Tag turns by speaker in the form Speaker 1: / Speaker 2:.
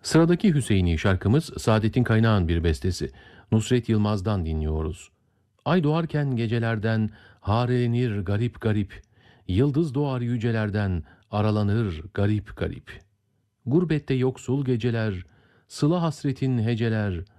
Speaker 1: Sıradaki Hüseyini şarkımız Saadettin Kaynağ'ın bir bestesi. Nusret Yılmaz'dan dinliyoruz. Ay doğarken gecelerden harelenir garip garip. Yıldız doğar yücelerden aralanır garip garip. Gurbette yoksul geceler, sıla hasretin heceler,